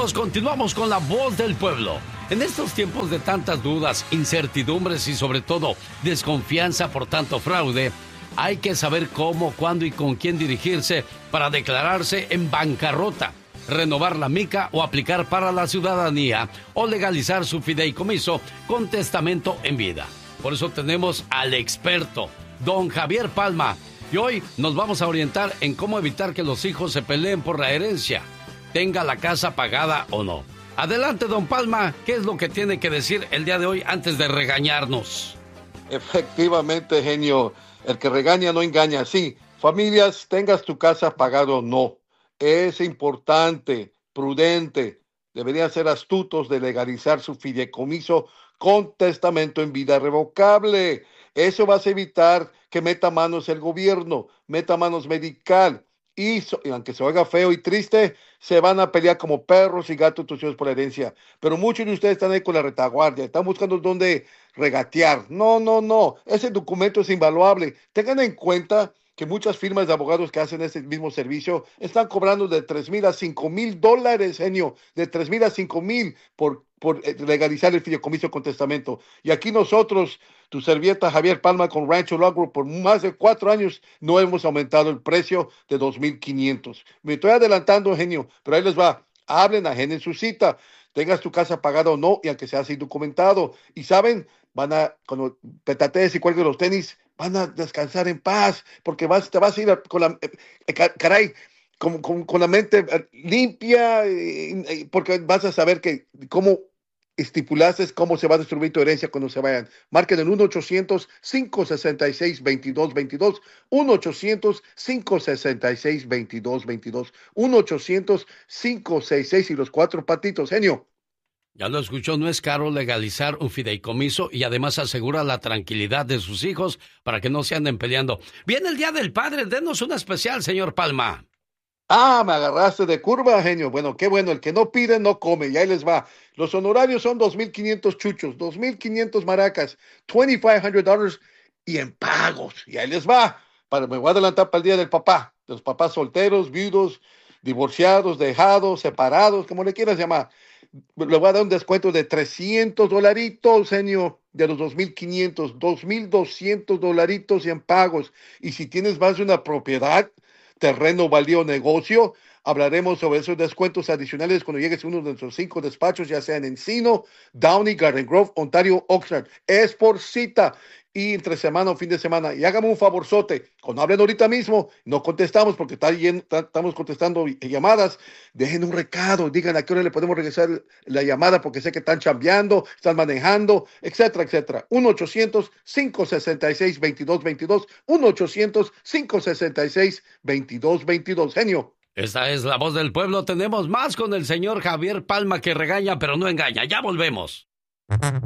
amigos, continuamos con La Voz del Pueblo. En estos tiempos de tantas dudas, incertidumbres y sobre todo desconfianza por tanto fraude, hay que saber cómo, cuándo y con quién dirigirse para declararse en bancarrota, renovar la mica o aplicar para la ciudadanía o legalizar su fideicomiso con testamento en vida. Por eso tenemos al experto, don Javier Palma, y hoy nos vamos a orientar en cómo evitar que los hijos se peleen por la herencia, tenga la casa pagada o no. Adelante, don Palma, ¿qué es lo que tiene que decir el día de hoy antes de regañarnos? Efectivamente, genio, el que regaña no engaña. Sí, familias, tengas tu casa pagada o no, es importante, prudente, deberían ser astutos de legalizar su fideicomiso con testamento en vida revocable. Eso va a evitar que meta manos el gobierno, meta manos medical. Y aunque se oiga feo y triste, se van a pelear como perros y gatos tus hijos por la herencia. Pero muchos de ustedes están ahí con la retaguardia, están buscando dónde regatear. No. Ese documento es invaluable. Tengan en cuenta que muchas firmas de abogados que hacen ese mismo servicio están cobrando de $3,000 a $5,000, genio, de $3,000 a $5,000 por legalizar el fideicomiso con testamento. Y aquí nosotros, tu servieta Javier Palma con Rancho Law Group, por más de 4 años no hemos aumentado el precio de $2,500. Me estoy adelantando, genio, pero ahí les va. Hablen, agenden su cita, tengas tu casa pagada o no, y aunque sea así documentado. Y saben, cuando petatees y cuelgues los tenis, van a descansar en paz, porque te vas a ir con la, caray, con la mente limpia, porque vas a saber cómo estipulaste cómo se va a distribuir tu herencia cuando se vayan. Marquen el 1-800-566-2222, 1-800-566-2222, 1-800-566 y los 4 patitos, genio. Ya lo escuchó, no es caro legalizar un fideicomiso y además asegura la tranquilidad de sus hijos para que no se anden peleando. Viene el Día del Padre, denos una especial, señor Palma. Me agarraste de curva, genio. Bueno, qué bueno, el que no pide no come, y ahí les va. Los honorarios son 2,500 chuchos, 2,500 maracas, $2,500 y en pagos, y ahí les va. Me voy a adelantar para el Día del Papá, de los papás solteros, viudos, divorciados, dejados, separados, como le quieras llamar. Le voy a dar un descuento de $300, genio, de los 2,500, $2,200 y en pagos. Y si tienes más de una propiedad, terreno, baldío, negocio, hablaremos sobre esos descuentos adicionales cuando llegues a uno de nuestros 5 despachos, ya sea en Encino, Downey, Garden Grove, Ontario, Oxnard. Es por cita y entre semana o fin de semana. Y hágame un favorzote, cuando hablen ahorita mismo, no contestamos porque estamos contestando llamadas. Dejen un recado, digan a qué hora le podemos regresar la llamada porque sé que están chambeando, están manejando, etcétera, etcétera. 1-800-566-2222, 1-800-566-2222. Genio. Esta es La Voz del Pueblo. Tenemos más con el señor Javier Palma, que regaña pero no engaña. Ya volvemos.